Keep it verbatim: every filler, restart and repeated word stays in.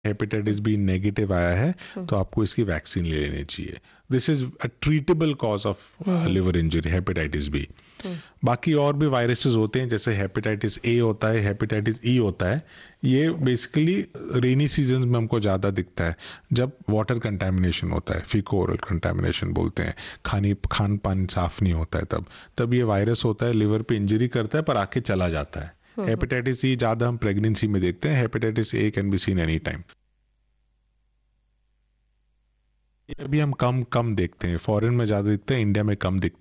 Hepatitis B negative आया है तो आपको इसकी वैक्सीन ले लेनी चाहिए. This is a treatable cause of liver injury, hepatitis B. बाकी और भी वायरसेस होते हैं, जैसे हेपेटाइटिस ए होता है, हेपेटाइटिस ई होता है. ये बेसिकली रेनी सीजन में हमको ज़्यादा दिखता है, जब वाटर कंटेमिनेशन होता है, फीको ओरल कंटेमिनेशन बोलते हैं, खानी खान पान साफ नहीं होता है, तब तब ये वायरस होता है, लिवर पे इंजरी करता है पर आके चला जाता है. हेपेटाइटिस ई ज़्यादा हम प्रेगनेंसी में देखते हैं. Hepatitis A can be seen any time. ये अभी हम कम कम देखते हैं, फॉरेन में ज़्यादा दिखते हैं, इंडिया में कम दिखते हैं.